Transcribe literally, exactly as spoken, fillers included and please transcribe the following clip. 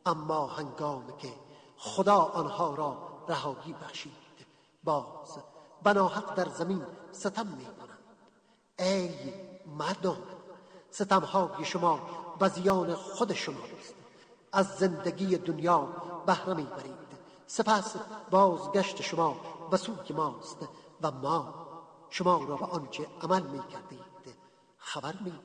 اما هنگامی که خدا آنها را رهایی بخشید باز بناحق در زمین ستم می‌کنند. ای مردم، ستم‌های شما به زیان خود شماست. از زندگی دنیا بهره می‌برید، سپس بازگشت شما به سوی ماست و ما شما را به آنچه عمل می‌کردید خبر می‌دهیم.